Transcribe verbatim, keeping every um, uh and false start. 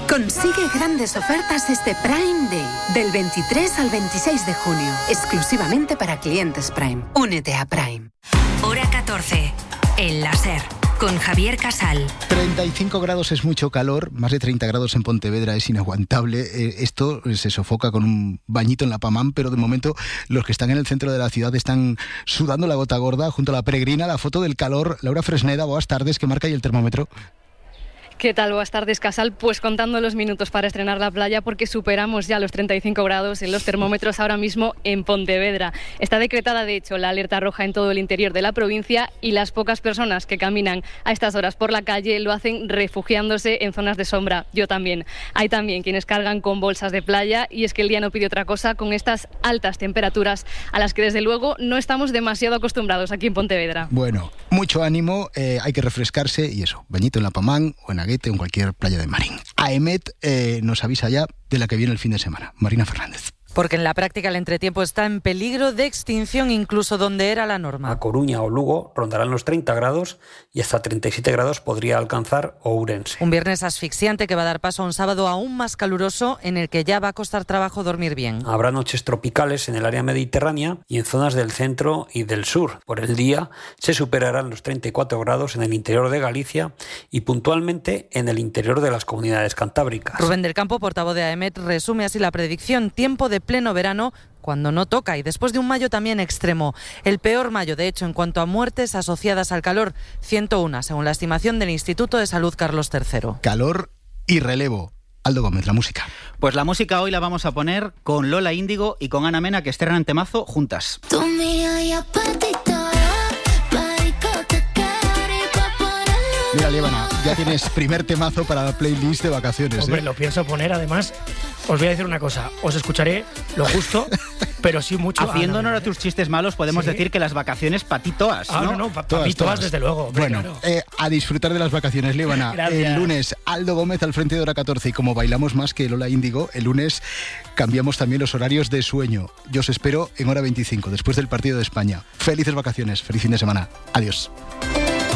Consigue grandes ofertas este Prime Day, del veintitrés al veintiséis de junio, exclusivamente para clientes Prime. Únete a Prime. Hora catorce, El Láser, con Javier Casal. treinta y cinco grados es mucho calor, más de treinta grados en Pontevedra es inaguantable. Eh, esto se sofoca con un bañito en la Pamán, pero de momento los que están en el centro de la ciudad están sudando la gota gorda junto a la peregrina. La foto del calor, Laura Fresneda, buenas tardes, ¿qué marca ahí el termómetro? ¿Qué tal? Buenas tardes, Casal. Pues contando los minutos para estrenar la playa, porque superamos ya los treinta y cinco grados en los termómetros ahora mismo en Pontevedra. Está decretada, de hecho, la alerta roja en todo el interior de la provincia y las pocas personas que caminan a estas horas por la calle lo hacen refugiándose en zonas de sombra. Yo también. Hay también quienes cargan con bolsas de playa y es que el día no pide otra cosa con estas altas temperaturas a las que desde luego no estamos demasiado acostumbrados aquí en Pontevedra. Bueno, mucho ánimo, eh, hay que refrescarse y eso, bañito en la Pamán o en o en cualquier playa de Marín. AEMET eh, nos avisa ya de la que viene el fin de semana. Marina Fernández. Porque en la práctica el entretiempo está en peligro de extinción incluso donde era la norma. A Coruña o Lugo rondarán los treinta grados y hasta treinta y siete grados podría alcanzar Ourense. Un viernes asfixiante que va a dar paso a un sábado aún más caluroso en el que ya va a costar trabajo dormir bien. Habrá noches tropicales en el área mediterránea y en zonas del centro y del sur. Por el día se superarán los treinta y cuatro grados en el interior de Galicia y puntualmente en el interior de las comunidades cantábricas. Rubén del Campo, portavoz de AEMET, resume así la predicción: tiempo de pleno verano cuando no toca y después de un mayo también extremo. El peor mayo, de hecho, en cuanto a muertes asociadas al calor, ciento uno, según la estimación del Instituto de Salud Carlos tercero. Calor y relevo. Aldo Gómez, la música. Pues la música hoy la vamos a poner con Lola Índigo y con Ana Mena, que estrenan temazo juntas. Tú mira y Mira, Líbana, ya tienes primer temazo para la playlist de vacaciones. Hombre, ¿eh? lo pienso poner, además. Os voy a decir una cosa, os escucharé lo justo, pero sí mucho. Haciendo ah, no, honor a tus chistes malos, podemos ¿sí? decir que las vacaciones pa' ti toas, Ah, ¿no? no, no, pa- Todas, pa' mí todas, todas. desde luego. Hombre, Bueno, claro. eh, a disfrutar de las vacaciones, Líbana. Gracias. El lunes, Aldo Gómez al frente de Hora catorce. Y como bailamos más que Lola Índigo, el lunes cambiamos también los horarios de sueño. Yo os espero en Hora veinticinco, después del partido de España. Felices vacaciones, feliz fin de semana. Adiós.